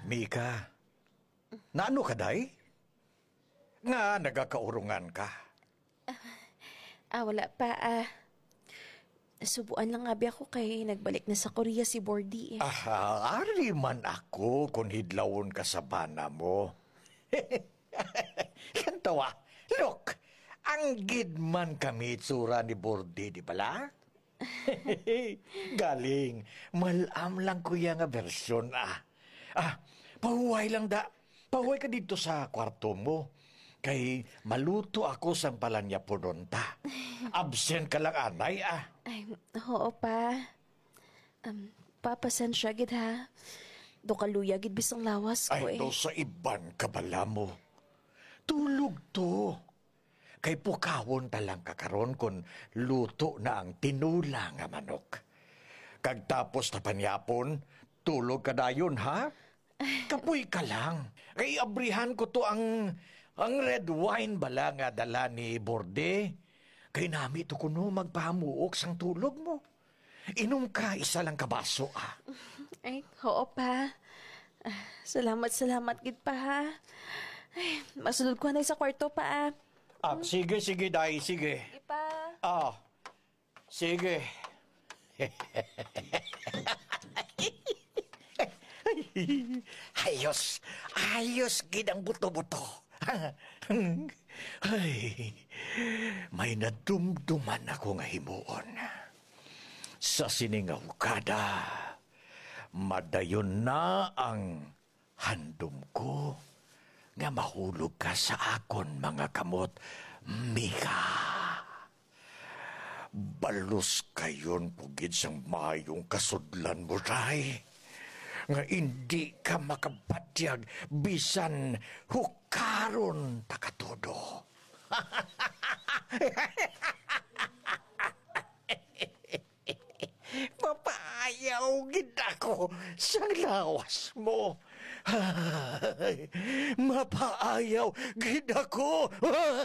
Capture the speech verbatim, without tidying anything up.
Mika, naano ka day? Nga nagakaurungan ka. Ah, wala pa ah. Nasubuan lang nga ako kay nagbalik na sa Korea si Bordy eh. Ah, ari man ako kung hidlawon ka sa bana mo. Kantawa, look, ang gidman kami itsura ni Bordy, di pala? Galing, malam lang kuya nga versyon ah. Ah, pahuway lang da. Pahuway ka dito sa kwarto mo. Kay maluto ako sa palanya punonta. Absent ka lang anay ah. Ay, oo pa. Um, papasensya gid ha. Do kaluya gid bisang lawas ko Ay, eh. to sa iban kabala mo. Tulog to. Kay pukawon talang kakaron kon luto na ang tinula nga manok. Kagtapos na panyapon, tulog ka dayon ha? Kapoy ka lang. Kay abrihan ko to ang ang red wine bala nga dala ni Borde. Kay nami to kuno magpahamuok sang tulog mo. Inom ka isa lang kabaso ah. Ay, oo pa. Ah, Salamat, salamat gid pa ha. Ay, masulod ko na sa kwarto pa ah. Ah, sige, sige, day, sige. Ipa. Ah, sige. Ayos, ayos gid ang buto-buto. Ay, may nadumduman ako nga himuon. Sa siningaw kada, madayon na ang handom ko nga mahulog ka sa akon mga kamot, Mika. Balos kayon pugid sang mayong kasudlan mo, Ray. Nga hindi ka makabatyag bisan hukaron takatodo. Papayaw gid ako sa lawas mo. Ay, mapaayaw gid ako.